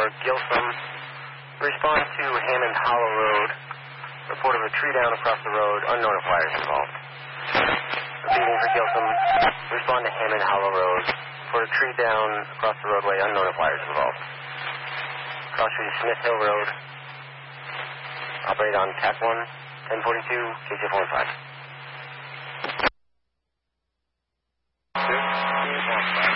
Gilsum. Respond to Hammond Hollow Road. Report of a tree down across the road. Unknown if wires involved. Repeating for Gilsum. Respond to Hammond Hollow Road. Report a tree down across the roadway. Unknown if wires involved. Cross Street Smith Hill Road. Operate on TAC 1, 1042, KJ 45.